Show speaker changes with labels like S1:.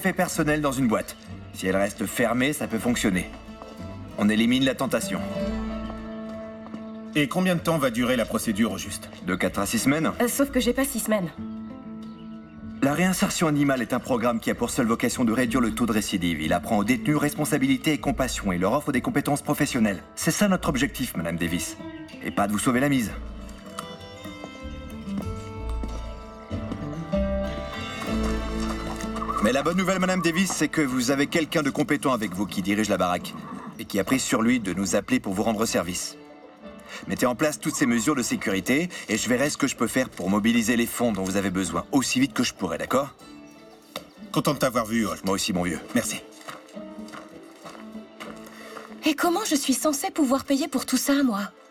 S1: effet personnel dans une boîte. Si elle reste fermée, ça peut fonctionner. On élimine la tentation.
S2: Et combien de temps va durer la procédure au juste?
S1: De 4 à 6 semaines.
S3: Sauf que j'ai pas 6 semaines.
S1: La réinsertion animale est un programme qui a pour seule vocation de réduire le taux de récidive. Il apprend aux détenus responsabilité et compassion et leur offre des compétences professionnelles. C'est ça notre objectif, Madame Davis. Et pas de vous sauver la mise. Mais la bonne nouvelle, Madame Davis, c'est que vous avez quelqu'un de compétent avec vous qui dirige la baraque et qui a pris sur lui de nous appeler pour vous rendre service. Mettez en place toutes ces mesures de sécurité et je verrai ce que je peux faire pour mobiliser les fonds dont vous avez besoin aussi vite que je pourrai, d'accord?
S2: Content de t'avoir vu, Holt.
S1: Moi aussi, mon vieux. Merci.
S3: Et comment je suis censée pouvoir payer pour tout ça, moi?